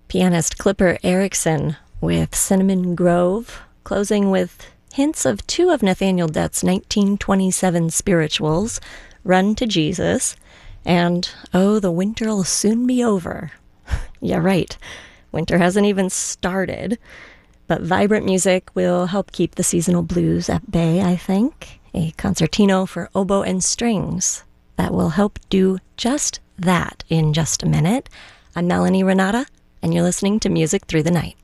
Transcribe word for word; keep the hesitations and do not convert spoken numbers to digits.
Pianist Clipper Erickson with Cinnamon Grove, closing with hints of two of Nathaniel Dett's nineteen twenty-seven spirituals, Run to Jesus, and Oh, the Winter'll Soon Be Over. Yeah, right. Winter hasn't even started, but vibrant music will help keep the seasonal blues at bay, I think. A concertino for oboe and strings that will help do just that in just a minute. I'm Melanie Renata, and you're listening to Music Through the Night.